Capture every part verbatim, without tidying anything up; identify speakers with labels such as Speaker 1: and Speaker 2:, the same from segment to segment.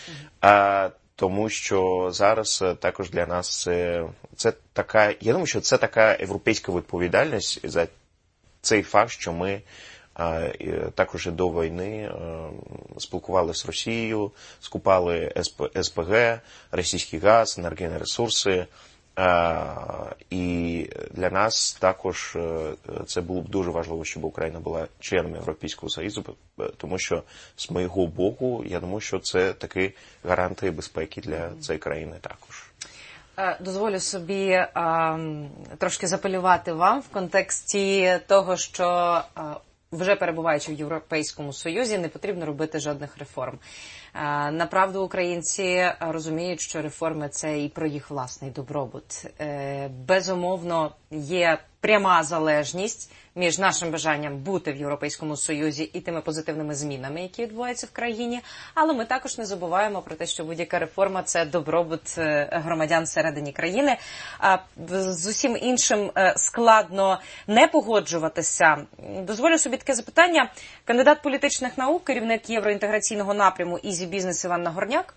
Speaker 1: А, тому що зараз також для нас це, це така, я думаю, що це така європейська відповідальність за цей факт, що ми а, також і до війни а, спілкувалися з Росією, скупали ес пе ге, російський газ, енергійні ресурси. Uh, і для нас також uh, це було б дуже важливо, щоб Україна була членом Європейського Союзу, тому що з моєго боку, я думаю, що це такі гарантії безпеки для цієї країни також.
Speaker 2: Дозволю собі а, трошки запалювати вам в контексті того, що а, вже перебуваючи в Європейському Союзі, не потрібно робити жодних реформ. Направду, українці розуміють, що реформи – це і про їх власний добробут. Безумовно, є пряма залежність між нашим бажанням бути в Європейському Союзі і тими позитивними змінами, які відбуваються в країні. Але ми також не забуваємо про те, що будь-яка реформа – це добробут громадян всередині країни. З усім іншим складно не погоджуватися. Дозволю собі таке запитання. Кандидат політичних наук, керівник євроінтеграційного напряму «Ізі Бізнес» Іван Нагорняк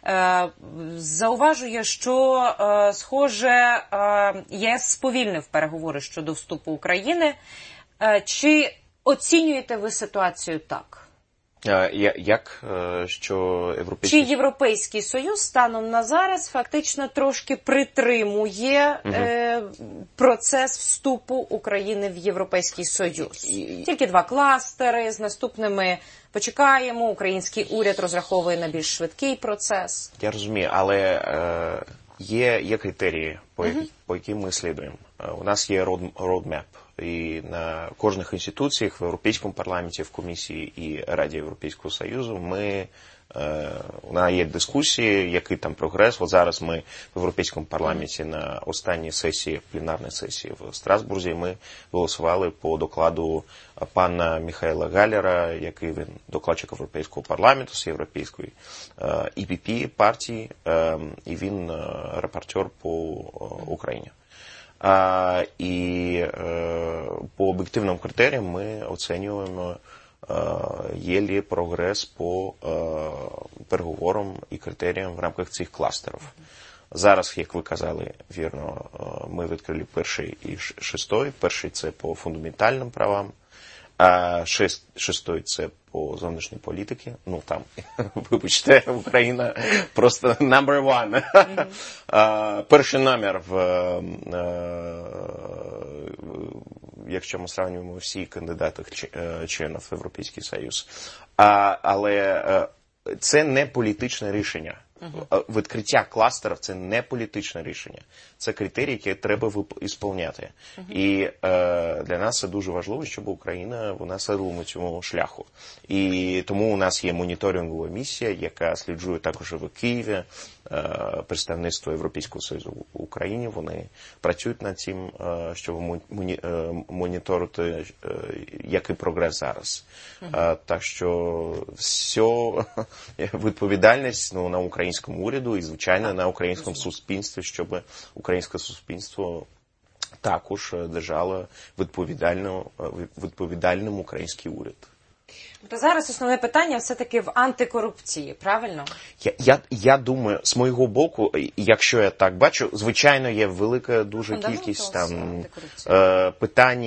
Speaker 2: зауважує, що, схоже, ЄС сповільнив переговори щодо вступу України. Чи оцінюєте ви ситуацію так?
Speaker 1: Як, що Європейський...
Speaker 2: Чи Європейський Союз станом на зараз фактично трошки притримує угу. е, процес вступу України в Європейський Союз? І... Тільки два кластери, з наступними почекаємо, український уряд розраховує на більш швидкий процес.
Speaker 1: Я розумію, але е, є, є критерії, по, угу. по яким ми слідуємо. У нас є roadmap. І на кожних інституціях, в Європейському парламенті, в Комісії і Раді Європейського Союзу ми, е, у нас є дискусії, який там прогрес. От зараз ми в Європейському парламенті на останній сесії, пленарній сесії в Страсбурзі, ми голосували по докладу пана Михайла Галлера, який він докладчик Європейського парламенту з Європейської е, і пі пі партії, е, і він е, репортер по е, Україні. А, і е, по об'єктивним критеріям ми оцінюємо, е, є ли прогрес по е, переговорам і критеріям в рамках цих кластерів. Зараз, як ви казали, вірно, ми відкрили перший і шестой. Перший – це по фундаментальним правам, а шест, шестой – це по зовнішній політиці. Ну, там, вибачте, Україна просто number one. Mm-hmm. а, перший номер, в, а, якщо ми сравнюємо всі кандидати членів Європейський Союз. А, але а, це не політичне рішення. Uh-huh. Відкриття кластерів – це не політичне рішення. Це критерії, які треба ісполняти. Uh-huh. І е, для нас це дуже важливо, щоб Україна вона сиділа на цьому шляху. І тому у нас є моніторингова місія, яка сліджує також в Києві, е, представництво Європейського Союзу в Україні. Вони працюють над цим, е, щоб моні, е, моніторити, е, який прогрес зараз. Uh-huh. Е, так що все, відповідальність ну, на Україні українському уряду і, звичайно, на українському суспільстві, щоб українське суспільство також держало відповідально, відповідальним український уряд.
Speaker 2: То зараз основне питання все-таки в антикорупції, правильно?
Speaker 1: Я, я, я думаю, з моєго боку, якщо я так бачу, звичайно, є велика дуже кількість там е, питань,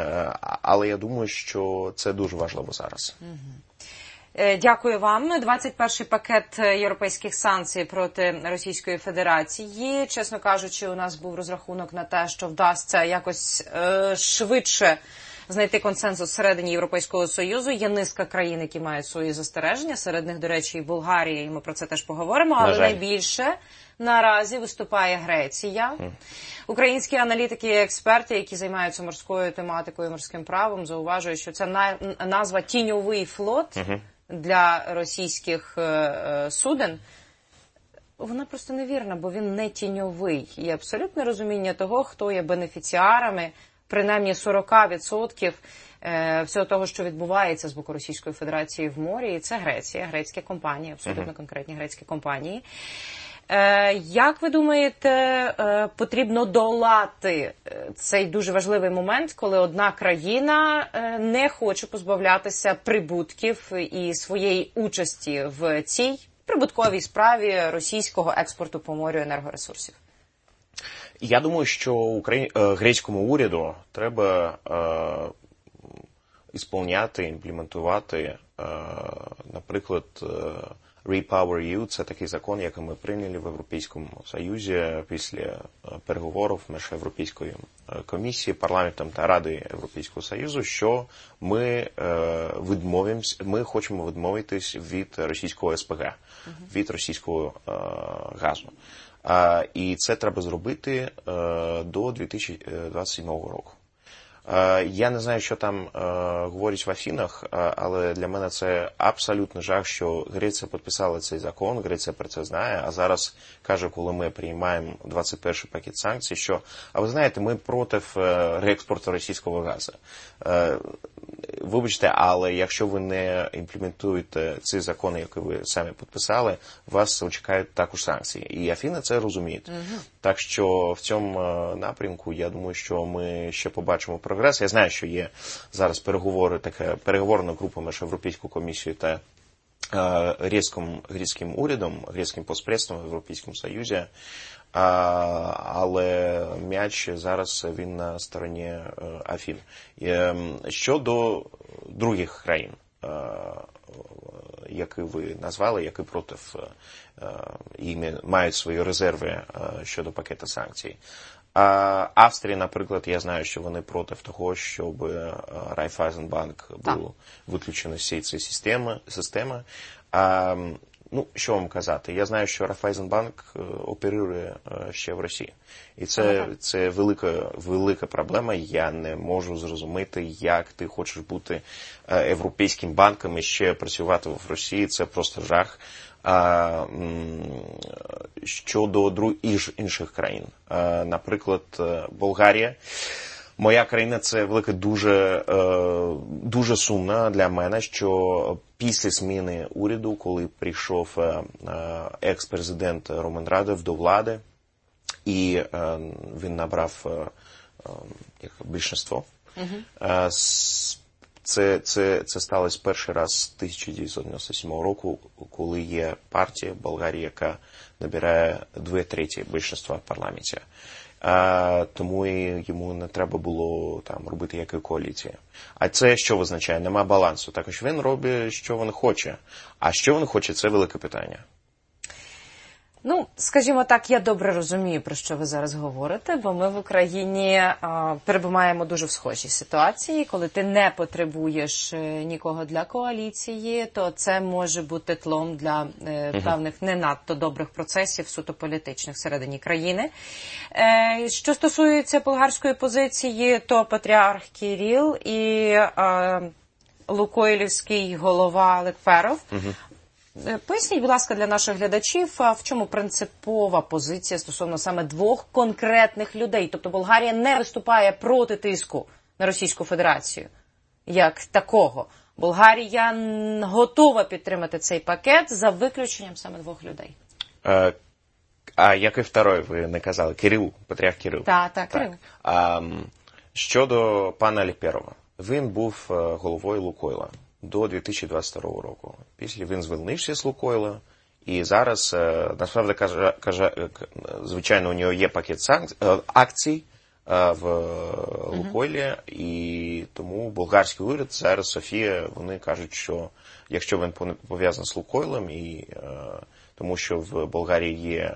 Speaker 1: але я думаю, що це дуже важливо зараз.
Speaker 2: Угу. Дякую вам. двадцять перший пакет європейських санкцій проти Російської Федерації. Чесно кажучи, у нас був розрахунок на те, що вдасться якось е, швидше знайти консенсус всередині Європейського Союзу. Є низка країн, які мають свої застереження. Серед них, до речі, і Болгарія, і ми про це теж поговоримо. Але найбільше наразі виступає Греція. Mm. Українські аналітики і експерти, які займаються морською тематикою, морським правом, зауважують, що це назва «тіньовий флот» mm-hmm. для російських е, суден. Вона просто невірна, бо він не тіньовий. Є абсолютне розуміння того, хто є бенефіціарами, принаймні сорок відсотків е, всього того, що відбувається з боку Російської Федерації в морі. І це Греція, грецькі компанії, абсолютно uh-huh. конкретні грецькі компанії. Е, як ви думаєте, е, потрібно долати цей дуже важливий момент, коли одна країна е, не хоче позбавлятися прибутків і своєї участі в цій прибутковій справі російського експорту по морю енергоресурсів?
Speaker 1: Я думаю, що Украї... грецькому уряду треба е... ісполняти, імплементувати, е... наприклад, REPowerEU – це такий закон, який ми прийняли в Європейському Союзі після переговорів між Європейською комісією, парламентом та Радою Європейського Союзу, що ми відмовимось, ми хочемо відмовитись від російського ес пе ге, від російського газу. І це треба зробити до дві тисячі двадцять сьомого року. Я не знаю, що там е, говорять в Афінах, але для мене це абсолютно жах, що Греція підписала цей закон, Греція про це знає, а зараз каже, коли ми приймаємо двадцять перший пакет санкцій, що, а ви знаєте, ми проти реекспорту російського газу. Е, вибачте, але якщо ви не імплементуєте ці закони, які ви самі підписали, вас чекають також санкції. І Афіни це розуміють. Uh-huh. Так що в цьому напрямку, я думаю, що ми ще побачимо прогрес. Я знаю, що є зараз переговори, така переговорна група між Європейською комісією та е, грецьким, грецьким урядом, грецьким постпредством в Європейському Союзі. А, але м'яч зараз він на стороні е, Афін. Е, щодо других країн, е, які ви назвали, які проти е, і мають свої резерви е, щодо пакету санкцій. А Австрія, наприклад, я знаю, що вони проти того, щоб Райфайзенбанк був виключений з цієї системи. системи. А, ну, що вам казати? Я знаю, що Райфайзенбанк оперує ще в Росії. І це, це велика, велика проблема. Я не можу зрозуміти, як ти хочеш бути європейським банком і ще працювати в Росії. Це просто жах. А, щодо інших країн. А, наприклад, Болгарія. Моя країна – це велика дуже, дуже сумна для мене, що після зміни уряду, коли прийшов екс-президент Румен Радев до влади, і він набрав більшинство, uh-huh. Це, це, це сталося перший раз з тисяча дев'ятсот дев'яносто сьомого року, коли є партія Болгарії, яка набирає дві треті більшинства в парламенті. А, тому і йому не треба було там робити якої коаліції. А це що визначає? Нема балансу. Також він робить, що він хоче. А що він хоче, це велике питання.
Speaker 2: Ну, скажімо так, я добре розумію, про що ви зараз говорите, бо ми в Україні а, перебуваємо дуже в схожій ситуації. Коли ти не потребуєш нікого для коаліції, то це може бути тлом для е, uh-huh. певних не надто добрих процесів суто політичних всередині країни. Е, що стосується болгарської позиції, то патріарх Кирил і е, лукойлівський голова Лекферов uh-huh. Поясніть, будь ласка, для наших глядачів, в чому принципова позиція стосовно саме двох конкретних людей? Тобто Болгарія не виступає проти тиску на Російську Федерацію як такого. Болгарія готова підтримати цей пакет за виключенням саме двох людей.
Speaker 1: А, а який второй, ви не казали? Кирил, патріарх Кирил.
Speaker 2: Так, так, Кирил.
Speaker 1: А, щодо пана Лекферова, він був головою Лукойла до дві тисячі двадцять другого року. Після він звільнився з Лукойла, і зараз, насправді, каже, каже, звичайно, у нього є пакет санкцій, акцій в Лукойлі, uh-huh. і тому болгарський уряд, зараз Софія, вони кажуть, що якщо він пов'язаний з Лукойлом, і тому що в Болгарії є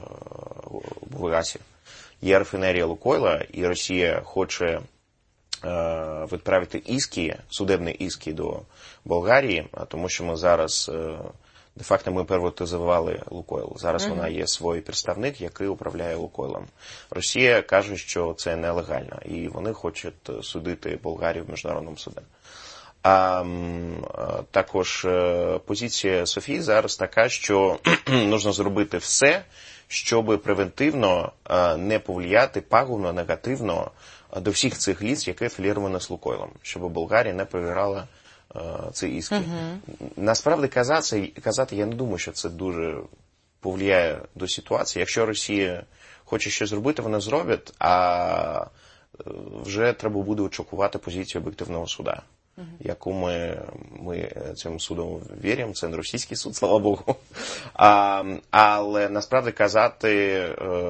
Speaker 1: в Бургасі є рафінерія Лукойла, і Росія хоче відправити іски, судебні іски до Болгарії, тому що ми зараз, де-факто, ми приватизували Лукойл. Зараз uh-huh. вона є свій представник, який управляє Лукойлом. Росія каже, що це нелегально, і вони хочуть судити Болгарію в міжнародному суді. А також позиція Софії зараз така, що потрібно зробити все, щоб превентивно не повлияти пагубно, негативно до всіх цих ліц, які афіліровані з Лукойлом, щоб Болгарія не переграла ці іски. Uh-huh. Насправді, казати, казати, я не думаю, що це дуже повлияє до ситуації. Якщо Росія хоче щось зробити, вона зробить, а вже треба буде очікувати позицію об'єктивного суда. яку ми, ми цьому суду віримо, це не російський суд, слава Богу. А, але насправді казати,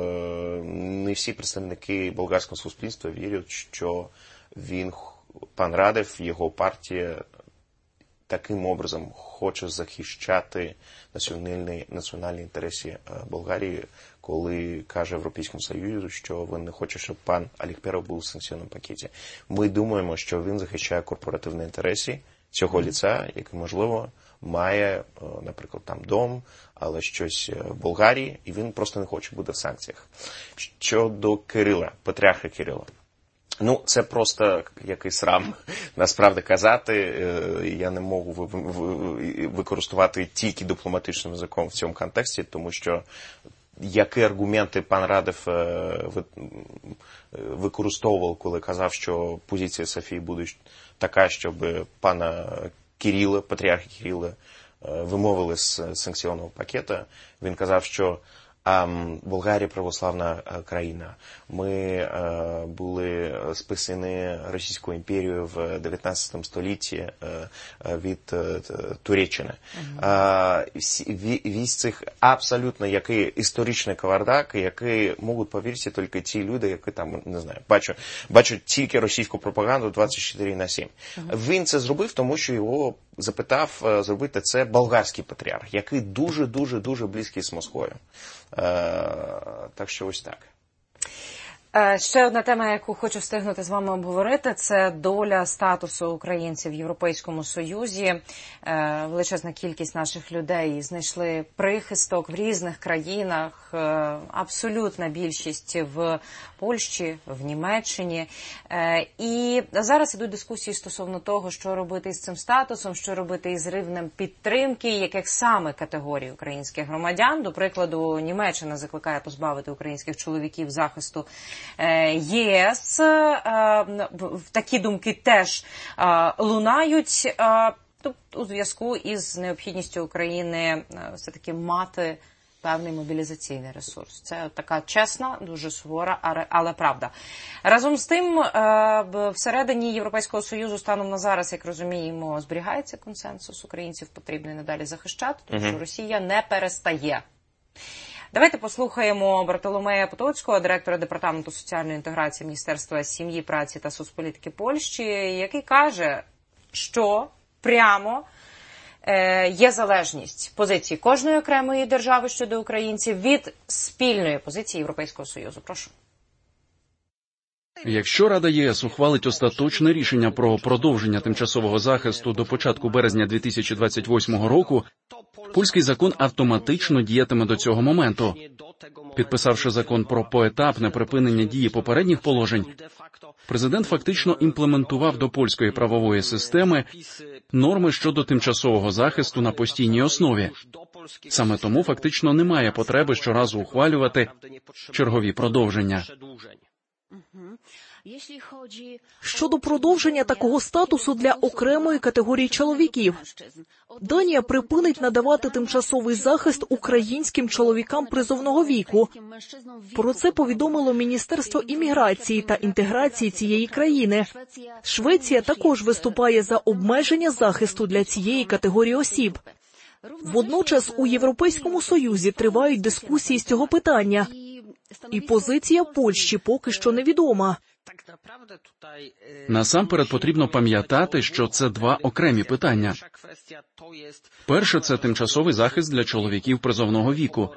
Speaker 1: не всі представники болгарського суспільства вірять, що він, пан Радев, його партія таким образом хоче захищати національні, національні інтереси Болгарії, коли каже Європейському Союзу, що він не хоче, щоб пан Алікперов був у санкційному пакеті. Ми думаємо, що він захищає корпоративні інтереси цього ліця, який, можливо, має, наприклад, там дом, але щось в Болгарії, і він просто не хоче бути в санкціях. Щодо Кирила, патріарха Кирила. Ну, це просто якийсь срам, насправді казати. Я не можу використовувати тільки дипломатичним язиком в цьому контексті, тому що які аргументи пан Радев використовував, коли казав, що позиція Софії буде така, щоб пана Кирила, патріарха Кирила, вимовили з санкційного пакету. Він казав, що Болгарія православна країна. Ми були спасені Російською імперією в дев'ятнадцятому столітті від Туреччини. Uh-huh. Весь цих абсолютно який історичний кавардак, який можуть повірити тільки ті люди, які там, не знаю, бачать, бачать тільки російську пропаганду двадцять чотири на сім. Uh-huh. Він це зробив, тому що його запитав зробити це болгарський патріарх, який дуже-дуже-дуже близький з Москвою. Так що ось так.
Speaker 2: Ще одна тема, яку хочу встигнути з вами обговорити, це доля статусу українців в Європейському Союзі. Величезна кількість наших людей знайшли прихисток в різних країнах, абсолютна більшість в Польщі, в Німеччині. І зараз ідуть дискусії стосовно того, що робити з цим статусом, що робити із рівнем підтримки, яких саме категорій українських громадян. До прикладу, Німеччина закликає позбавити українських чоловіків захисту ЄС. Такі думки теж лунають у зв'язку із необхідністю України все-таки мати певний мобілізаційний ресурс. Це така чесна, дуже сувора, але правда. Разом з тим, всередині Європейського Союзу станом на зараз, як розуміємо, зберігається консенсус. Українців потрібно і надалі захищати, тому що Росія не перестає. Давайте послухаємо Бартоломея Потоцького, директора Департаменту соціальної інтеграції Міністерства сім'ї, праці та соцполітики Польщі, який каже, що прямо е, є залежність позиції кожної окремої держави щодо українців від спільної позиції Європейського Союзу. Прошу.
Speaker 3: Якщо Рада ЄС ухвалить остаточне рішення про продовження тимчасового захисту до початку березня дві тисячі двадцять восьмого року, польський закон автоматично діятиме до цього моменту. Підписавши закон про поетапне припинення дії попередніх положень, президент фактично імплементував до польської правової системи норми щодо тимчасового захисту на постійній основі. Саме тому фактично немає потреби щоразу ухвалювати чергові продовження.
Speaker 4: Щодо продовження такого статусу для окремої категорії чоловіків, Данія припинить надавати тимчасовий захист українським чоловікам призовного віку. Про це повідомило Міністерство імміграції та інтеграції цієї країни. Швеція також виступає за обмеження захисту для цієї категорії осіб. Водночас у Європейському Союзі тривають дискусії з цього питання, і позиція Польщі поки що невідома.
Speaker 3: Насамперед потрібно пам'ятати, що це два окремі питання. Перше – це тимчасовий захист для чоловіків призовного віку.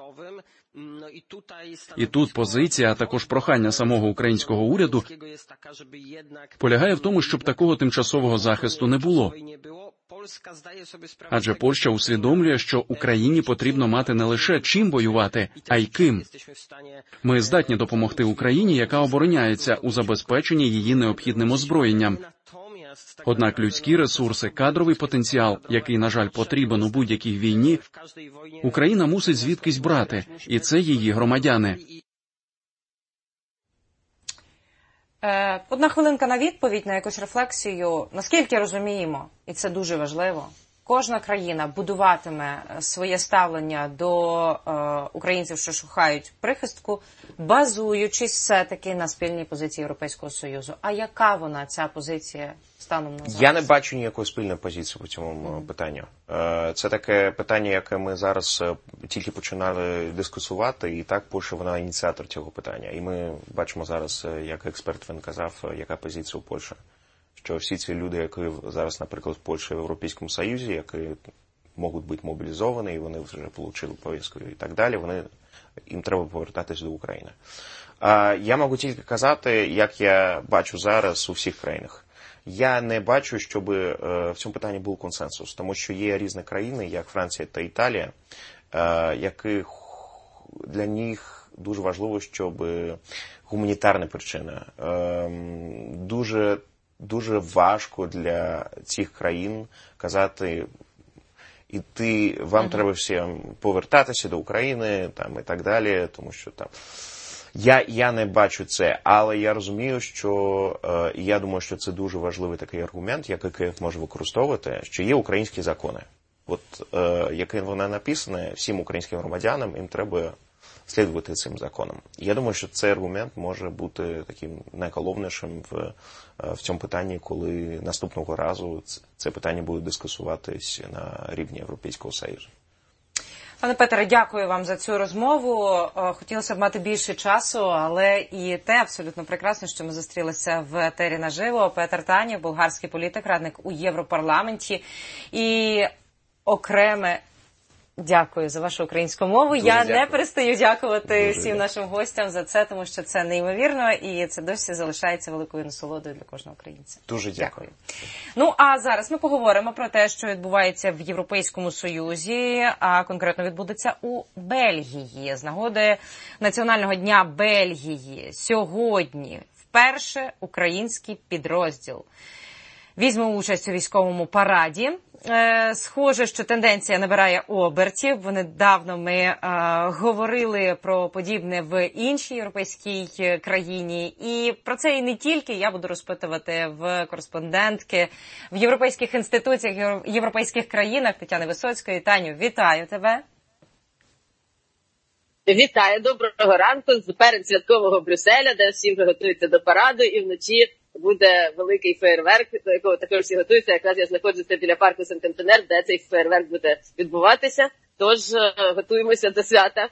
Speaker 3: І тут позиція, а також прохання самого українського уряду полягає в тому, щоб такого тимчасового захисту не було. Адже Польща усвідомлює, що Україні потрібно мати не лише чим воювати, а й ким. Ми здатні допомогти Україні, яка обороняється, у забезпеченні її необхідним озброєнням. Однак людські ресурси, кадровий потенціал, який, на жаль, потрібен у будь-якій війні, Україна мусить звідкись брати, і це її громадяни.
Speaker 2: Одна хвилинка на відповідь, на якусь рефлексію. Наскільки розуміємо, і це дуже важливо, кожна країна будуватиме своє ставлення до е, українців, що шукають прихистку, базуючись все-таки на спільній позиції Європейського Союзу. А яка вона, ця позиція, станом на зараз?
Speaker 1: Я не бачу ніякої спільної позиції по цьому mm. питанню. Це таке питання, яке ми зараз тільки починали дискусувати, і так Польща, вона ініціатор цього питання. І ми бачимо зараз, як експерт він казав, яка позиція у Польщі. Що всі ці люди, які зараз, наприклад, в Польщі в Європейському Союзі, які можуть бути мобілізовані, і вони вже отримали повістку і так далі, вони, їм треба повертатись до України. А я можу тільки казати, як я бачу зараз у всіх країнах. Я не бачу, щоб в цьому питанні був консенсус, тому що є різні країни, як Франція та Італія, яких для них дуже важливо, щоб гуманітарна причина. Дуже, дуже важко для цих країн казати, і ти, вам mm-hmm. треба всім повертатися до України, там, і так далі, тому що там... Я, я не бачу це, але я розумію, що, е, я думаю, що це дуже важливий такий аргумент, який може використовувати, що є українські закони. От, е, яке вони написані, всім українським громадянам, їм треба слідувати цим законам. Я думаю, що цей аргумент може бути таким найголовнішим в, в цьому питанні, коли наступного разу це питання буде дискусуватись на рівні Європейського Союзу.
Speaker 2: Пане Петре, дякую вам за цю розмову. Хотілося б мати більше часу, але і те абсолютно прекрасно, що ми зустрілися в етері наживо. Петр Танєв, болгарський політик, радник у Європарламенті. І окреме дякую за вашу українську мову.
Speaker 1: Дуже
Speaker 2: Я
Speaker 1: дякую.
Speaker 2: не перестаю дякувати
Speaker 1: Дуже
Speaker 2: всім
Speaker 1: дякую.
Speaker 2: нашим гостям за це, тому що це неймовірно, і це досі залишається великою насолодою для кожного українця.
Speaker 1: Дуже дякую.
Speaker 2: Ну, а зараз ми поговоримо про те, що відбувається в Європейському Союзі, а конкретно відбудеться у Бельгії. З нагоди Національного дня Бельгії сьогодні вперше український підрозділ візьме участь у військовому параді. Е, схоже, що тенденція набирає обертів. Недавно ми е, говорили про подібне в іншій європейській країні. І про це і не тільки я буду розпитувати в кореспондентки в європейських інституціях, європейських країнах Тетяни Висоцької. Таню, вітаю тебе.
Speaker 5: Вітаю, доброго ранку з передсвяткового Брюсселя, де всі вже готуються до параду, і вночі буде великий феєрверк, до якого також всі готуються. Якраз я знаходжуся біля парку Сент-Антонер, де цей феєрверк буде відбуватися. Тож готуємося до свята.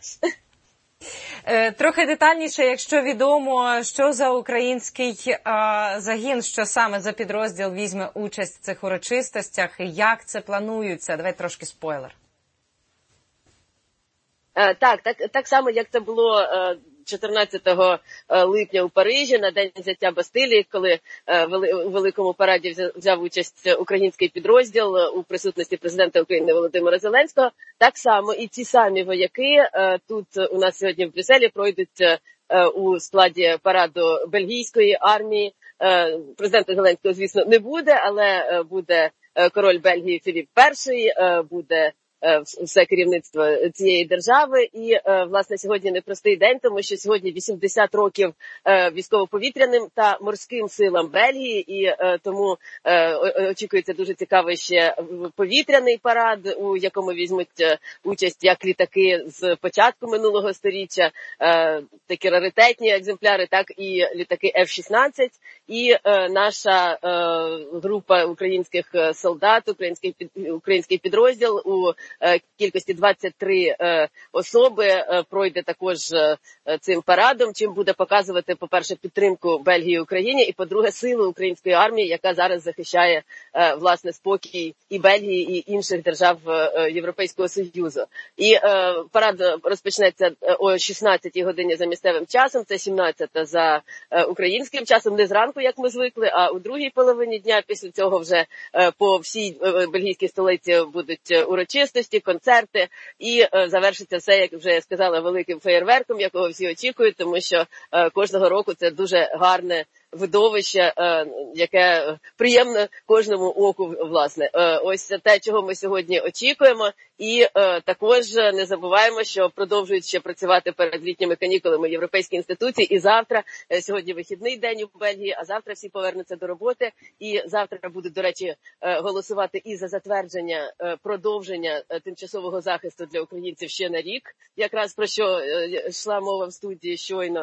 Speaker 2: Трохи детальніше, якщо відомо, що за український а, загін, що саме за підрозділ візьме участь в цих урочистостях, і як це планується? Давай трошки спойлер.
Speaker 5: Так, так, так само, як це було чотирнадцятого липня у Парижі на День взяття Бастилії, коли у великому параді взяв участь український підрозділ у присутності президента України Володимира Зеленського. Так само і ці самі вояки тут у нас сьогодні в Брюсселі пройдуть у складі параду бельгійської армії. Президента Зеленського, звісно, не буде, але буде король Бельгії Філіп Перший, буде все керівництво цієї держави. І, власне, сьогодні непростий день, тому що сьогодні вісімдесят років військово-повітряним та морським силам Бельгії, і тому очікується дуже цікавий ще повітряний парад, у якому візьмуть участь як літаки з початку минулого сторіччя, такі раритетні екземпляри, так і літаки еф шістнадцять. І наша група українських солдат, український, український підрозділ у кількості двадцять три особи пройде також цим парадом, чим буде показувати, по-перше, підтримку Бельгії і Україні, і, по-друге, силу української армії, яка зараз захищає, власне, спокій і Бельгії, і інших держав Європейського Союзу. І парад розпочнеться о шістнадцятій годині за місцевим часом, це сімнадцята за українським часом, не зранку, як ми звикли, а у другій половині дня. Після цього вже по всій бельгійській столиці будуть урочистості, концерти, і е, завершиться все, як вже я сказала, великим феєрверком, якого всі очікують, тому що е, кожного року це дуже гарне видовище, яке приємно кожному оку, власне. Ось те, чого ми сьогодні очікуємо. І також не забуваємо, що продовжують ще працювати перед літніми канікулами європейські інституції. І завтра, сьогодні вихідний день у Бельгії, а завтра всі повернуться до роботи. І завтра будуть, до речі, голосувати і за затвердження продовження тимчасового захисту для українців ще на рік. Якраз про що йшла мова в студії щойно,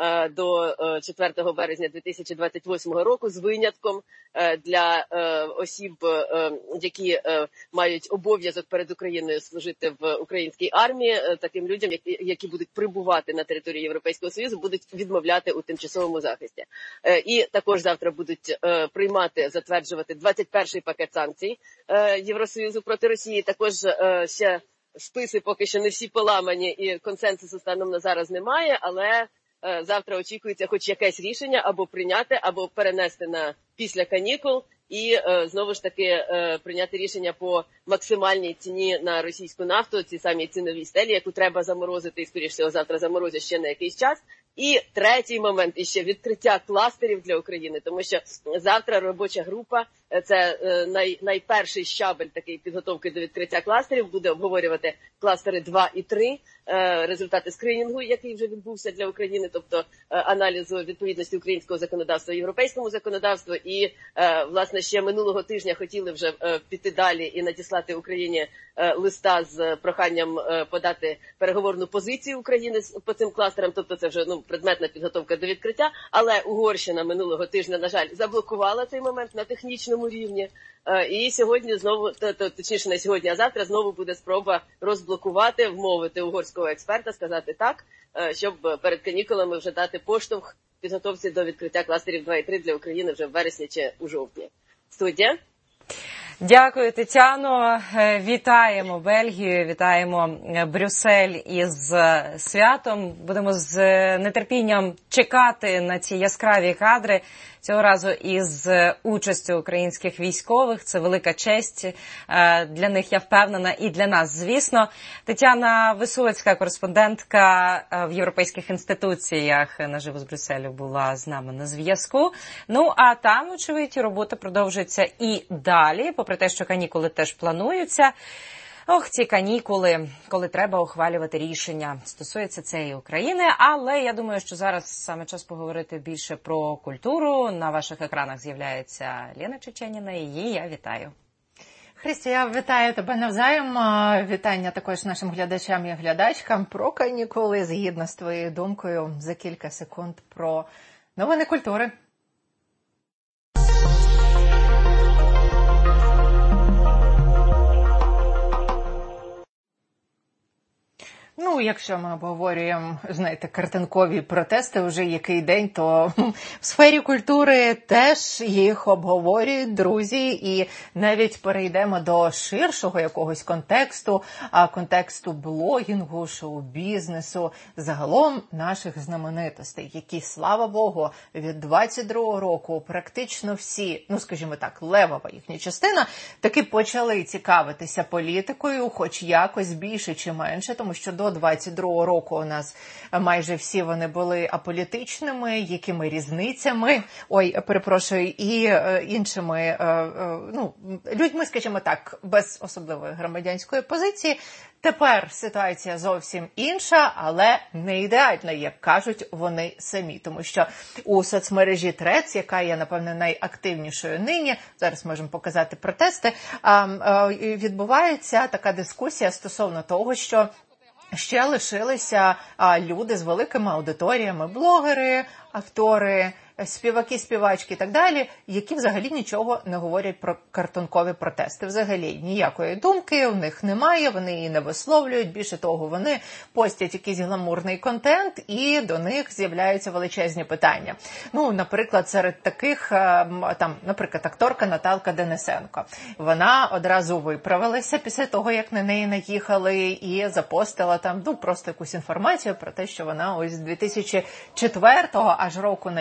Speaker 5: до четвертого березня дві тисячі двадцять восьмого року з винятком для осіб, які мають обов'язок перед Україною служити в українській армії, таким людям, які будуть прибувати на території Європейського Союзу, будуть відмовляти у тимчасовому захисті. І також завтра будуть приймати, затверджувати двадцять перший пакет санкцій Євросоюзу проти Росії. Також ще списи поки що не всі поламані і консенсусу станом на зараз немає, але завтра очікується хоч якесь рішення або прийняти, або перенести на після канікул і знову ж таки прийняти рішення по максимальній ціні на російську нафту, ці самі цінові стелі, яку треба заморозити і, скоріш всього, завтра заморозять ще на якийсь час. І третій момент, іще відкриття кластерів для України, тому що завтра робоча група, це най, найперший щабель такої підготовки до відкриття кластерів, буде обговорювати кластери два і три, результати скринінгу, який вже відбувся для України, тобто аналізу відповідності українського законодавства європейському законодавству. І, власне, ще минулого тижня хотіли вже піти далі і надіслати Україні листа з проханням подати переговорну позицію України по цим кластерам, тобто це вже, ну, предметна підготовка до відкриття, але Угорщина минулого тижня, на жаль, заблокувала цей момент на технічному рівні. І сьогодні знову, точніше не сьогодні, а завтра знову буде спроба розблокувати, вмовити угорського експерта, сказати так, щоб перед канікулами вже дати поштовх підготовці до відкриття кластерів два і три для України вже в вересні чи у жовтні. Студія.
Speaker 2: Дякую, Тетяно. Вітаємо Бельгію, вітаємо Брюссель із святом. Будемо з нетерпінням чекати на ці яскраві кадри. Цього разу із участю українських військових. Це велика честь для них, я впевнена, і для нас, звісно. Тетяна Висоцька, кореспондентка в європейських інституціях, наживо з Брюсселю, була з нами на зв'язку. Ну, а там, очевидь, робота продовжується і далі, попри те, що канікули теж плануються. Ох, ці канікули, коли треба ухвалювати рішення. Стосується це і України, але я думаю, що зараз саме час поговорити більше про культуру. На ваших екранах з'являється Лена Чеченіна, її я вітаю.
Speaker 6: Христя, я вітаю тебе навзаєм. Вітання також нашим глядачам і глядачкам про канікули, згідно з твоєю думкою, за кілька секунд про новини культури. Ну, якщо ми обговорюємо, знаєте, картинкові протести вже який день, то в сфері культури теж їх обговорюють друзі, і навіть перейдемо до ширшого якогось контексту, а контексту блогінгу, шоу-бізнесу, загалом наших знаменитостей, які, слава Богу, від двадцять другого року практично всі, ну, скажімо так, левова їхня частина, таки почали цікавитися політикою, хоч якось більше чи менше, тому що до двадцять другого року у нас майже всі вони були аполітичними, якими різницями, ой, перепрошую, і е, іншими, е, е, ну, людьми, скажімо так, без особливої громадянської позиції. Тепер ситуація зовсім інша, але не ідеальна, як кажуть вони самі. Тому що у соцмережі Threads, яка є, напевне, найактивнішою нині, зараз можемо показати протести, відбувається така дискусія стосовно того, що ще лишилися а, люди з великими аудиторіями, блогери, автори, співаки, співачки і так далі, які взагалі нічого не говорять про картонкові протести. Взагалі ніякої думки у них немає, вони її не висловлюють. Більше того, вони постять якийсь гламурний контент, і до них з'являються величезні питання. Ну, наприклад, серед таких, там, наприклад, акторка Наталка Денисенко. Вона одразу виправилася після того, як на неї наїхали, і запостила там, ну, просто якусь інформацію про те, що вона ось з дві тисячі четвертого аж року на мітингах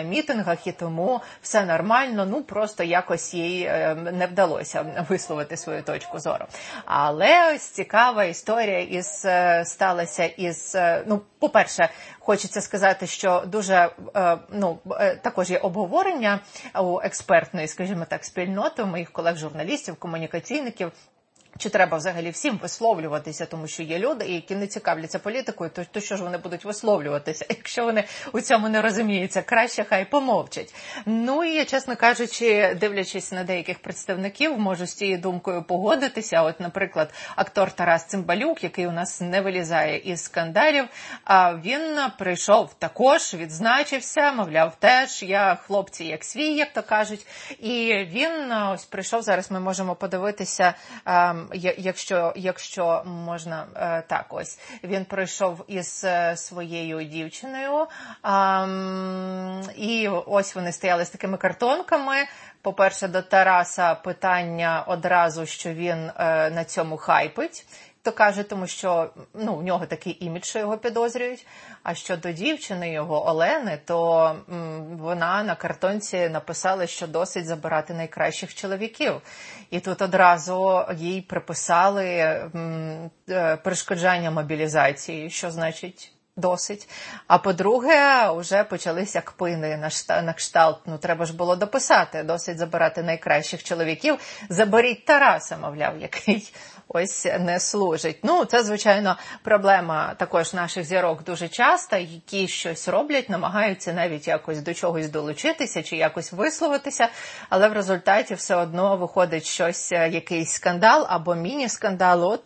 Speaker 6: мітингах, і тому все нормально, ну просто якось їй не вдалося висловити свою точку зору. Але ось цікава історія із сталася із, ну, по-перше, хочеться сказати, що дуже, ну, також є обговорення у експертної, скажімо так, спільноти, у моїх колег-журналістів, комунікаційників, чи треба взагалі всім висловлюватися, тому що є люди, які не цікавляться політикою, то, то що ж вони будуть висловлюватися, якщо вони у цьому не розуміються, краще хай помовчать. Ну і, чесно кажучи, дивлячись на деяких представників, можу з цією думкою погодитися. От, наприклад, актор Тарас Цимбалюк, який у нас не вилізає із скандалів, а він прийшов також, відзначився, мовляв, теж я хлопці як свій, як то кажуть, і він ось прийшов, зараз ми можемо подивитися, Якщо, якщо можна, так, ось, він прийшов із своєю дівчиною, і ось вони стояли з такими картонками. По-перше, до Тараса питання одразу, що він на цьому хайпить, то каже, тому що, ну, в нього такий імідж, що його підозрюють. А щодо дівчини його, Олени, то м, вона на картонці написала, що досить забирати найкращих чоловіків. І тут одразу їй приписали м, перешкоджання мобілізації, що значить досить. А по-друге, вже почалися кпини на кшталт, ну треба ж було дописати, досить забирати найкращих чоловіків, заберіть Тараса, мовляв, який ось не служить. Ну, це, звичайно, проблема також наших зірок дуже часто, які щось роблять, намагаються навіть якось до чогось долучитися чи якось висловитися, але в результаті все одно виходить щось, якийсь скандал або міні-скандал. От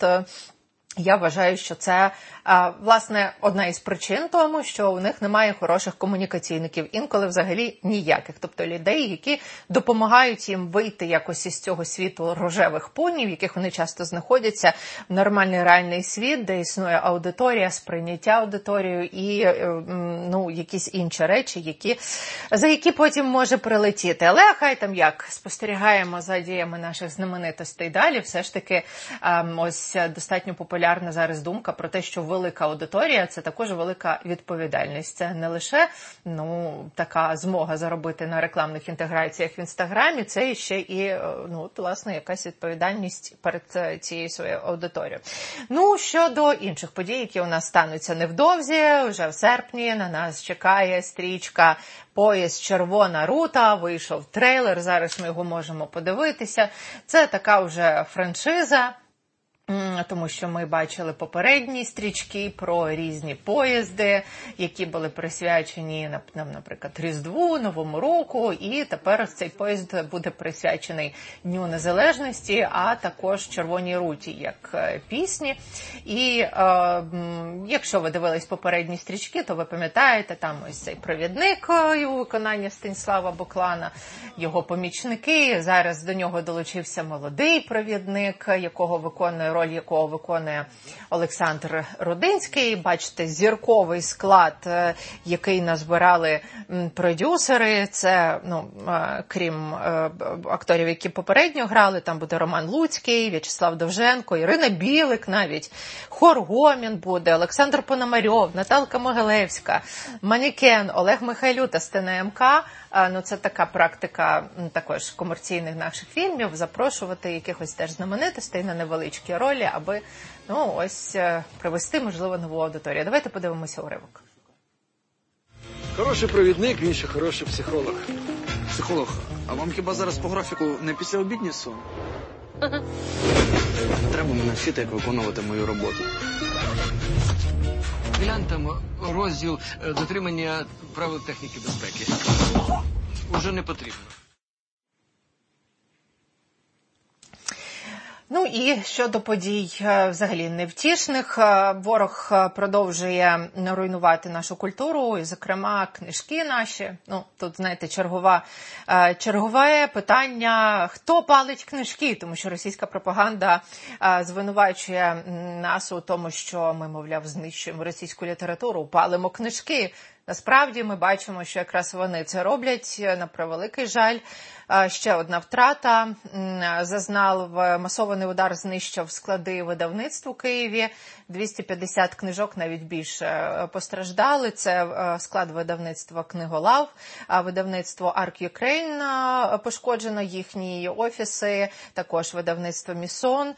Speaker 6: я вважаю, що це, власне, одна із причин тому, що у них немає хороших комунікаційників, інколи взагалі ніяких. Тобто людей, які допомагають їм вийти якось із цього світу рожевих поні, в яких вони часто знаходяться, в нормальний реальний світ, де існує аудиторія, сприйняття аудиторією і, ну, якісь інші речі, які, за які потім може прилетіти. Але хай там як, спостерігаємо за діями наших знаменитостей далі, все ж таки ось достатньо популярна зараз думка про те, що велика аудиторія – це також велика відповідальність. Це не лише, ну, така змога заробити на рекламних інтеграціях в Інстаграмі, це ще і, ну, власне, якась відповідальність перед цією своєю аудиторією. Ну, щодо інших подій, які у нас стануться невдовзі, вже в серпні на нас чекає стрічка «Поїзд Червона рута», вийшов трейлер, зараз ми його можемо подивитися. Це така вже франшиза, тому що ми бачили попередні стрічки про різні поїзди, які були присвячені, наприклад, Різдву, Новому року, і тепер цей поїзд буде присвячений Дню Незалежності, а також Червоній руті, як пісні. І е, якщо ви дивились попередні стрічки, то ви пам'ятаєте, там ось цей провідник у виконанні Станіслава Буклана, його помічники, зараз до нього долучився молодий провідник, якого виконує роль якого виконує Олександр Рудинський. Бачите, зірковий склад, який назбирали продюсери. Це, ну, крім акторів, які попередньо грали, там буде Роман Луцький, В'ячеслав Довженко, Ірина Білик навіть, Хор Гомін буде, Олександр Пономарьов, Наталка Могилевська, Манікен, Олег Михайлюта з ТНМК. Ну, це така практика також комерційних наших фільмів, запрошувати якихось теж знаменитостей на невеличкі ролі, аби, ну, ось привести, можливо, нову аудиторію. Давайте подивимося уривок.
Speaker 7: Хороший провідник, він ще хороший психолог.
Speaker 8: Психолог, а вам хіба зараз по графіку не після обідній сон? Треба мене вчити, як виконувати мою роботу. Глянь там розділ дотримання правил техніки безпеки. Уже не потрібно.
Speaker 6: Ну і щодо подій взагалі невтішних, ворог продовжує руйнувати нашу культуру, і, зокрема, книжки наші. Ну, тут, знаєте, чергова, чергове питання, хто палить книжки, тому що російська пропаганда звинувачує нас у тому, що ми, мовляв, знищуємо російську літературу, палимо книжки. Насправді ми бачимо, що якраз вони це роблять, на превеликий жаль. Ще одна втрата. Зазнав масований удар, знищив склади видавництв у Києві. двісті п'ятдесят книжок, навіть більше, постраждали. Це склад видавництва «Книголав», видавництво Arc Ukraine пошкоджено, їхні офіси, також видавництво «Місон».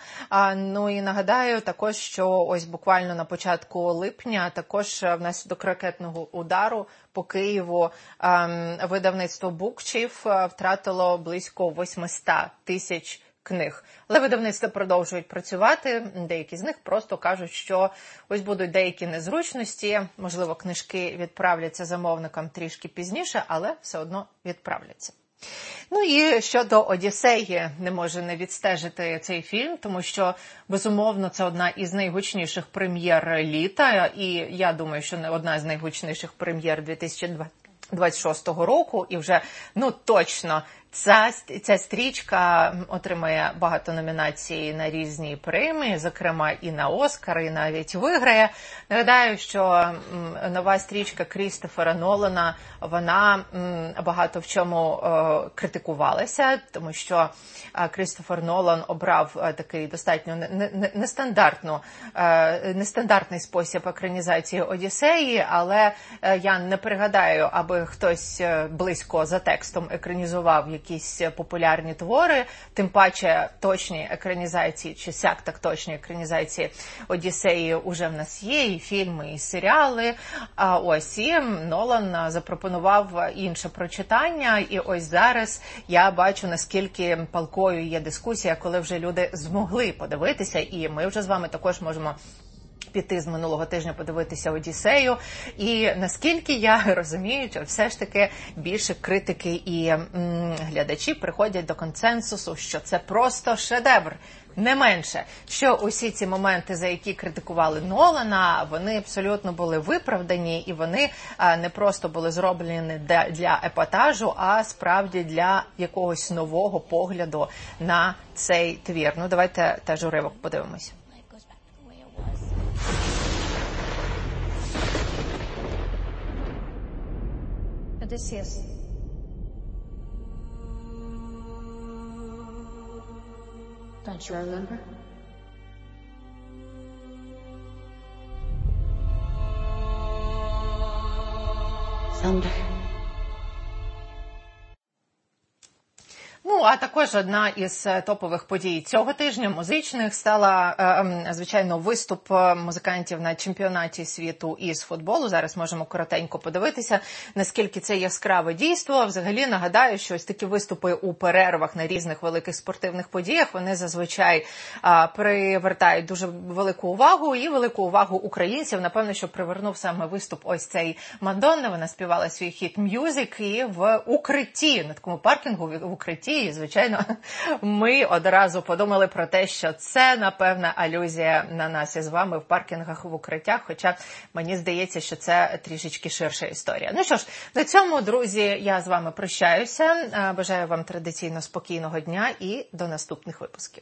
Speaker 6: Ну і нагадаю також, що ось буквально на початку липня також внаслідок ракетного удару по Києву видавництво «Букчів» втратило близько вісімсот тисяч книг. Але видавництва продовжують працювати, деякі з них просто кажуть, що ось будуть деякі незручності, можливо, книжки відправляться замовникам трішки пізніше, але все одно відправляться. Ну і щодо «Одіссеї», не можу не відстежити цей фільм, тому що, безумовно, це одна із найгучніших прем'єр літа, і я думаю, що не одна з найгучніших прем'єр дві тисячі двадцять шостого року, і вже, ну, точно, Ця, ця стрічка отримає багато номінацій на різні премії, зокрема і на Оскар, і навіть виграє. Нагадаю, що нова стрічка Крістофера Нолана, вона багато в чому критикувалася, тому що Крістофер Нолан обрав такий достатньо нестандартну, нестандартний спосіб екранізації «Одіссеї», але я не пригадаю, аби хтось близько за текстом екранізував якісь популярні твори, тим паче точні екранізації, чи сяк так точні екранізації «Одіссеї» уже в нас є, і фільми, і серіали. А ось і Нолан запропонував інше прочитання, і ось зараз я бачу, наскільки палкою є дискусія, коли вже люди змогли подивитися, і ми вже з вами також можемо піти з минулого тижня подивитися «Одіссею». І наскільки я розумію, що все ж таки більше критики і м, глядачі приходять до консенсусу, що це просто шедевр. Не менше, що усі ці моменти, за які критикували Нолана, вони абсолютно були виправдані, і вони а, не просто були зроблені для епатажу, а справді для якогось нового погляду на цей твір. Ну, давайте теж уривок подивимося.
Speaker 9: Odysseus. Don't you remember? Thunder.
Speaker 6: Ну, а також одна із топових подій цього тижня, музичних, стала, е, звичайно, виступ музикантів на чемпіонаті світу із футболу. Зараз можемо коротенько подивитися, наскільки це яскраве дійство. Взагалі, нагадаю, що ось такі виступи у перервах на різних великих спортивних подіях, вони зазвичай е, привертають дуже велику увагу, і велику увагу українців. Напевно, що привернув саме виступ ось цей Мадонна. Вона співала свій хіт «Music» і в укритті, на такому паркінгу в укритті. І, звичайно, ми одразу подумали про те, що це, напевно, алюзія на нас із вами в паркінгах, в укриттях, хоча мені здається, що це трішечки ширша історія. Ну що ж, на цьому, друзі, я з вами прощаюся. Бажаю вам традиційно спокійного дня і до наступних випусків.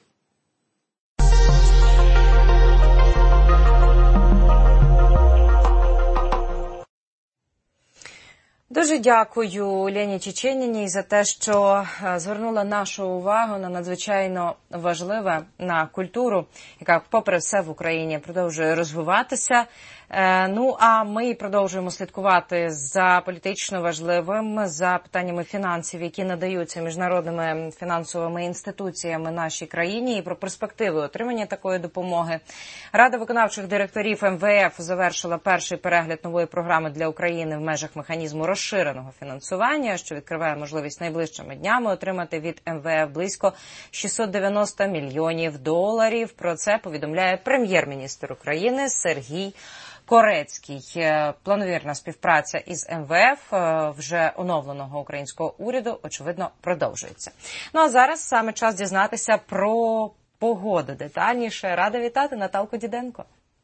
Speaker 2: Дуже дякую Лені Чеченіній за те, що звернула нашу увагу на надзвичайно важливе, на культуру, яка, попри все, в Україні продовжує розвиватися. Ну, а ми продовжуємо слідкувати за політично важливим, за питаннями фінансів, які надаються міжнародними фінансовими інституціями нашій країні, і про перспективи отримання такої допомоги. Рада виконавчих директорів ем ве еф завершила перший перегляд нової програми для України в межах механізму розширеного фінансування, що відкриває можливість найближчими днями отримати від ем ве еф близько шістсот дев'яносто мільйонів доларів. Про це повідомляє прем'єр-міністр України Сергій Корецький. Планомірна співпраця із ем ве еф вже оновленого українського уряду, очевидно, продовжується. Ну а зараз саме час дізнатися про погоду детальніше. Рада вітати Наталку Діденко.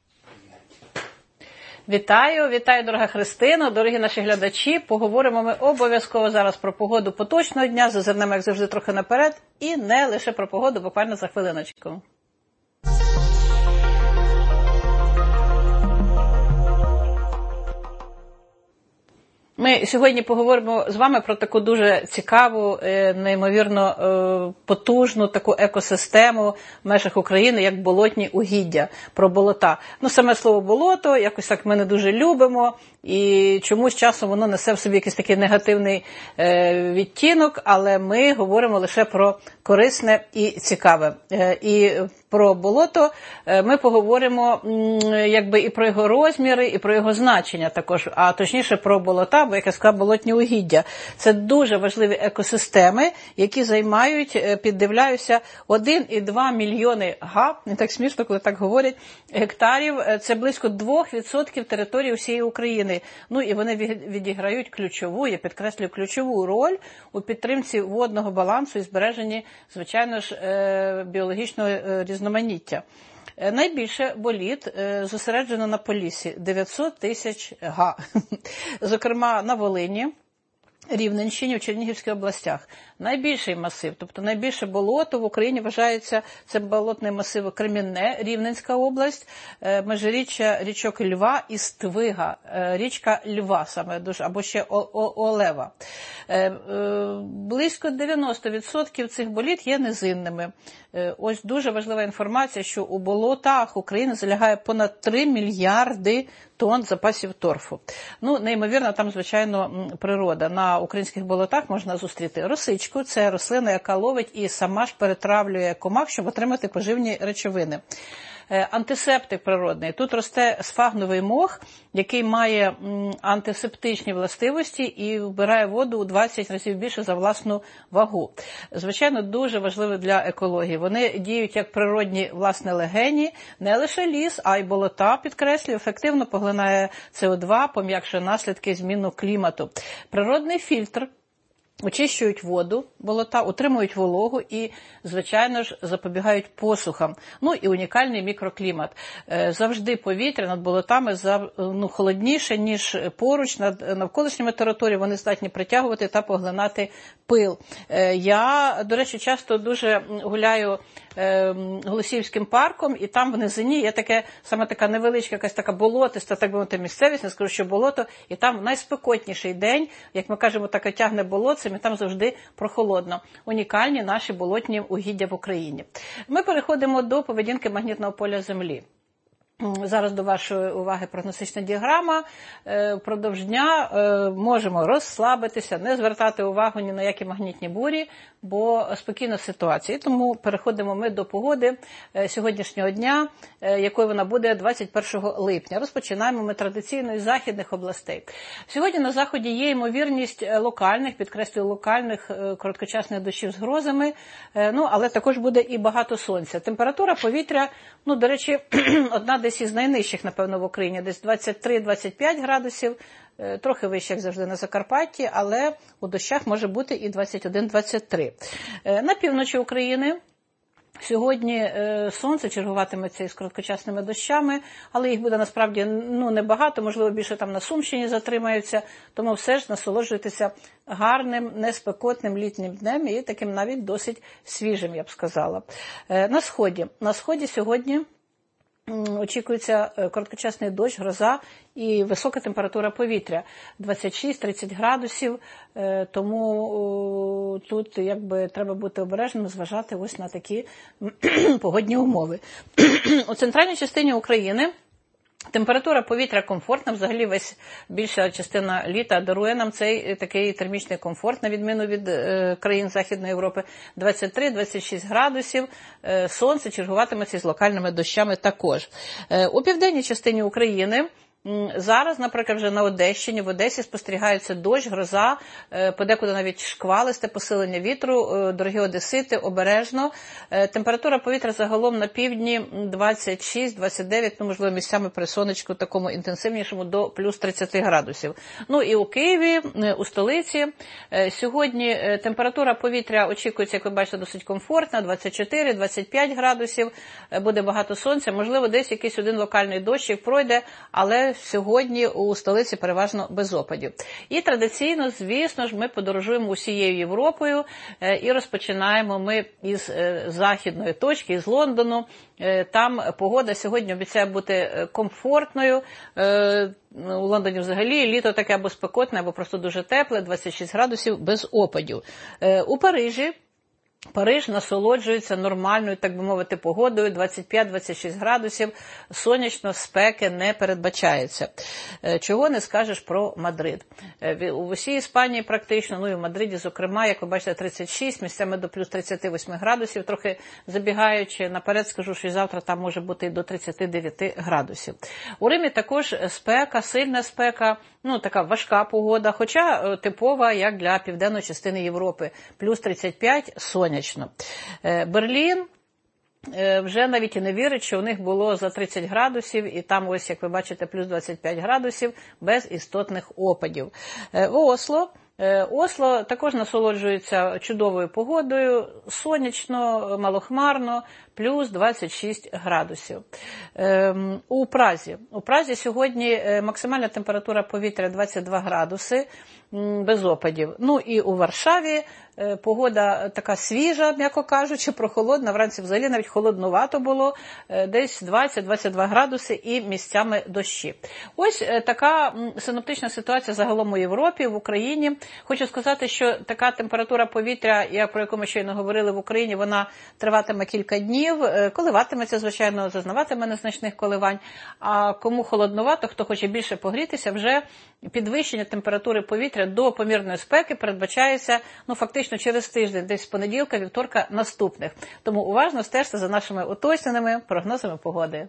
Speaker 10: Вітаю, вітаю, дорога Христина, дорогі наші глядачі. Поговоримо ми обов'язково зараз про погоду поточного дня, зазирнемо, як завжди, трохи наперед, і не лише про погоду, буквально за хвилиночку. Ми сьогодні поговоримо з вами про таку дуже цікаву, неймовірно потужну таку екосистему в межах України, як болотні угіддя, про болота. Ну, саме слово болото, якось так ми не дуже любимо, і чомусь часом воно несе в собі якийсь такий негативний відтінок, але ми говоримо лише про корисне і цікаве. І про болото ми поговоримо якби і про його розміри, і про його значення також, а точніше про болота, бо, як я сказала, болотні угіддя. Це дуже важливі екосистеми, які займають, піддивляюся, один і два мільйони га, не так смішно, коли так говорять, гектарів. Це близько два відсотки території всієї України. Ну і вони відіграють ключову, я підкреслюю, ключову роль у підтримці водного балансу і збереженні, звичайно ж, біологічного різноманіття. Найбільше боліт зосереджено на Поліссі – дев'ятсот тисяч га. Зокрема, на Волині, Рівненщині, в Чернігівській областях. Найбільший масив, тобто найбільше болото в Україні вважається, це болотний масив Кремінне, Рівненська область, межиріччя річок Льва і Ствига, річка Льва саме, або ще Олева. Близько дев'яносто відсотків цих боліт є низинними. Ось дуже важлива інформація, що у болотах України залягає понад три мільярди тонн запасів торфу. Ну, неймовірно, там, звичайно, природа. На українських болотах можна зустріти росичку, це рослина, яка ловить і сама ж перетравлює комах, щоб отримати поживні речовини. Антисептик природний. Тут росте сфагновий мох, який має антисептичні властивості і вбирає воду у двадцять разів більше за власну вагу. Звичайно, дуже важливо для екології. Вони діють як природні, власне, легені, не лише ліс, а й болота, підкреслюю, ефективно поглинає С О два, пом'якшує наслідки зміни клімату. Природний фільтр. Очищують воду, болота, утримують вологу і, звичайно ж, запобігають посухам. Ну і унікальний мікроклімат. Завжди повітря над болотами ну, холодніше, ніж поруч над навколишніми територіями. Вони здатні притягувати та поглинати пил. Я, до речі, часто дуже гуляю Голосіївським парком, і там в низині є таке, саме така невеличка, якась така болотиста, так би мовити, місцевість, не скажу, що болото, і там найспекотніший день, як ми кажемо, таке тягне болотцем, і там завжди прохолодно. Унікальні наші болотні угіддя в Україні. Ми переходимо до поведінки магнітного поля Землі. Зараз до вашої уваги прогностична діаграма. Впродовж дня можемо розслабитися, не звертати увагу ні на які магнітні бурі, бо спокійна ситуація. Тому переходимо ми до погоди сьогоднішнього дня, якою вона буде двадцять першого липня. Розпочинаємо ми традиційно із західних областей. Сьогодні на заході є ймовірність локальних, підкреслюю, локальних короткочасних дощів з грозами, ну, але також буде і багато сонця. Температура повітря, ну, до речі, одна десь із найнижчих, напевно, в Україні, десь двадцять три - двадцять п'ять градусів, трохи вище, як завжди, на Закарпатті, але у дощах може бути і двадцять один - двадцять три. На півночі України сьогодні сонце чергуватиметься із короткочасними дощами, але їх буде насправді ну, небагато, можливо, більше там на Сумщині затримаються, тому все ж насолоджуйтеся гарним, неспекотним літнім днем і таким навіть досить свіжим, я б сказала. На сході. На сході сьогодні очікується короткочасний дощ, гроза і висока температура повітря двадцять шість - тридцять градусів, тому тут якби треба бути обережним, зважати ось на такі погодні умови. У центральній частині України температура повітря комфортна, взагалі весь більша частина літа дарує нам цей такий термічний комфорт, на відміну від е, країн Західної Європи. двадцять три - двадцять шість градусів, е, сонце чергуватиметься з локальними дощами також. Е, у південній частині України зараз, наприклад, вже на Одещині, в Одесі спостерігається дощ, гроза, подекуди навіть шквалисте посилення вітру. Дорогі одесити, обережно. Температура повітря загалом на півдні двадцять шість - двадцять дев'ять, ну, можливо, місцями при сонечку такому інтенсивнішому до плюс тридцять градусів. Ну і у Києві, у столиці, сьогодні температура повітря очікується, як ви бачите, досить комфортна, двадцять чотири - двадцять п'ять градусів, буде багато сонця, можливо, десь якийсь один локальний дощик пройде, але але сьогодні у столиці переважно без опадів. І традиційно, звісно ж, ми подорожуємо усією Європою і розпочинаємо ми із західної точки, із Лондону. Там погода сьогодні обіцяє бути комфортною. У Лондоні взагалі літо таке або спекотне, або просто дуже тепле, двадцять шість градусів без опадів. У Парижі Париж насолоджується нормальною, так би мовити, погодою, двадцять п'ять - двадцять шість градусів, сонячно, спеки не передбачається. Чого не скажеш про Мадрид. У усій Іспанії практично, ну і в Мадриді, зокрема, як ви бачите, тридцять шість, місцями до плюс тридцять вісім градусів, трохи забігаючи наперед, скажу, що і завтра там може бути і до тридцять дев'ять градусів. У Римі також спека, сильна спека, ну така важка погода, хоча типова, як для південної частини Європи, плюс тридцять п'ять, сонячно. Берлін вже навіть і не вірить, що у них було за тридцять градусів, і там ось, як ви бачите, плюс двадцять п'ять градусів без істотних опадів. Осло. Осло також насолоджується чудовою погодою, сонячно, малохмарно, плюс двадцять шість градусів. У Празі. У Празі сьогодні максимальна температура повітря двадцять два градуси, без опадів. Ну і у Варшаві погода така свіжа, м'яко кажучи, прохолодна, вранці взагалі навіть холоднувато було, десь двадцять - двадцять два градуси і місцями дощі. Ось така синоптична ситуація загалом у Європі, в Україні. Хочу сказати, що така температура повітря, як про яку ми щойно говорили в Україні, вона триватиме кілька днів, коливатиметься, звичайно, зазнаватиме незначних коливань. А кому холоднувато, хто хоче більше погрітися, вже підвищення температури повітря до помірної спеки передбачається, ну, фактично через тиждень, десь з понеділка, вівторка наступних. Тому уважно стежте за нашими уточненими прогнозами погоди.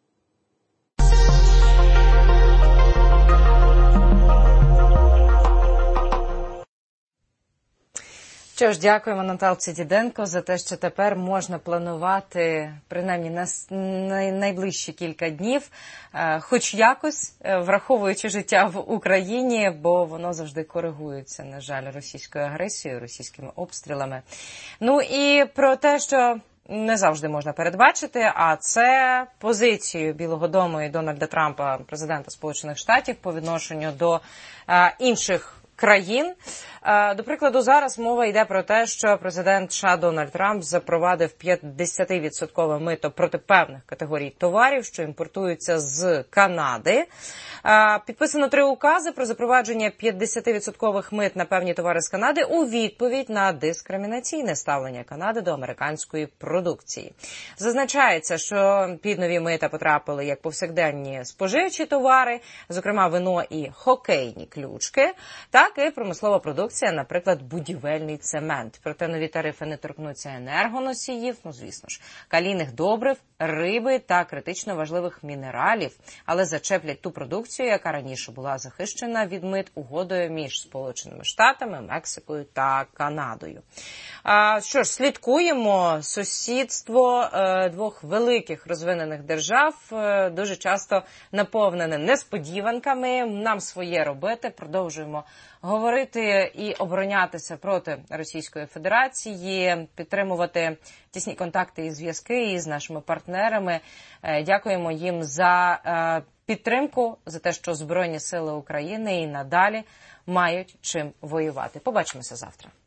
Speaker 2: Що ж, дякуємо Наталці Діденко за те, що тепер можна планувати, принаймні, на найближчі кілька днів, хоч якось, враховуючи життя в Україні, бо воно завжди коригується, на жаль, російською агресією, російськими обстрілами. Ну і про те, що не завжди можна передбачити, а це позицію Білого дому і Дональда Трампа, президента Сполучених Штатів, по відношенню до інших країн. До прикладу, зараз мова йде про те, що президент США Дональд Трамп запровадив п'ятдесятивідсоткове мито проти певних категорій товарів, що імпортуються з Канади. Підписано три укази про запровадження п'ятдесятивідсоткових мит на певні товари з Канади у відповідь на дискримінаційне ставлення Канади до американської продукції. Зазначається, що під нові мита потрапили як повсякденні споживчі товари, зокрема вино і хокейні ключки, так і промислова продукція, наприклад, будівельний цемент. Проте нові тарифи не торкнуться енергоносіїв, ну, звісно ж, калійних добрив, риби та критично важливих мінералів, але зачеплять ту продукцію, яка раніше була захищена від мит угодою між Сполученими Штатами, Мексикою та Канадою. А, що ж, слідкуємо. Сусідство е, двох великих розвинених держав е, дуже часто наповнене несподіванками. Нам своє робити. Продовжуємо говорити і оборонятися проти Російської Федерації, підтримувати тісні контакти і зв'язки із нашими партнерами. Е, дякуємо їм за е, підтримку, за те, що Збройні Сили України і надалі мають чим воювати. Побачимося завтра.